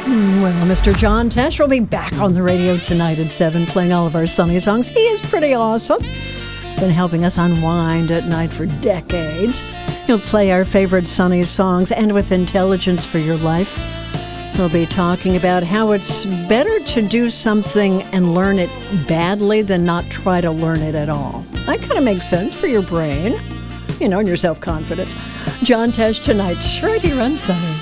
Well, Mr. John Tesh will be back on the radio tonight at 7 playing all of our Sunny songs. He is pretty awesome. Been helping us unwind at night for decades. He'll play our favorite Sunny songs and with intelligence for your life. We'll be talking about how it's better to do something and learn it badly than not try to learn it at all. That kind of makes sense for your brain, and your self-confidence. John Tesh tonight, right here on Sunny.